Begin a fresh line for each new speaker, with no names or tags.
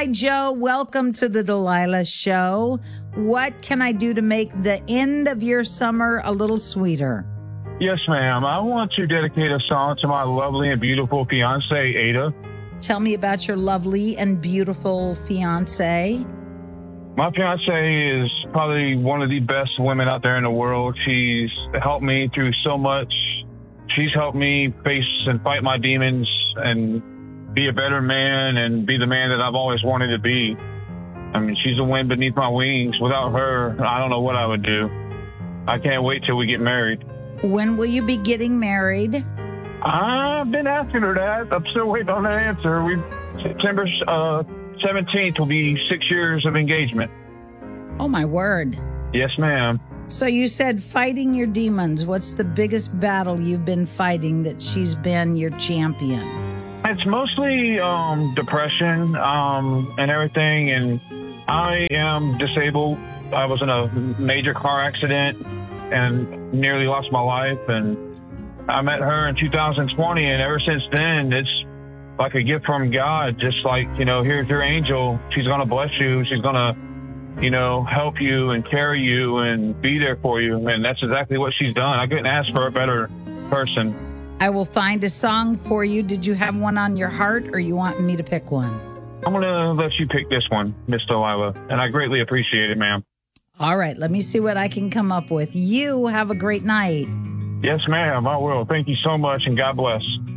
Hi, Joe. Welcome to the Delilah Show. What can I do to make the end of your summer a little sweeter?
Yes, ma'am. I want to dedicate a song to my lovely and beautiful fiance, Ada.
Tell me about your lovely and beautiful fiance.
My fiance is probably one of the best women out there in the world. She's helped me through so much. She's helped me face and fight my demons and be a better man and be the man that I've always wanted to be. I mean, she's the wind beneath my wings. Without her, I don't know what I would do. I can't wait till we get married.
When will you be getting married?
I've been asking her that. I'm still waiting on that answer. September 17th will be 6 years of engagement.
Oh, my word.
Yes, ma'am.
So you said fighting your demons. What's the biggest battle you've been fighting that she's been your champion?
It's mostly depression and everything. And I am disabled. I was in a major car accident and nearly lost my life. And I met her in 2020. And ever since then, it's like a gift from God. Just like, here's your angel. She's going to bless you. She's going to, help you and carry you and be there for you. And that's exactly what she's done. I couldn't ask for a better person.
I will find a song for you. Did you have one on your heart or you want me to pick one?
I'm going to let you pick this one, Miss Delilah. And I greatly appreciate it, ma'am.
All right. Let me see what I can come up with. You have a great night.
Yes, ma'am. I will. Thank you so much and God bless.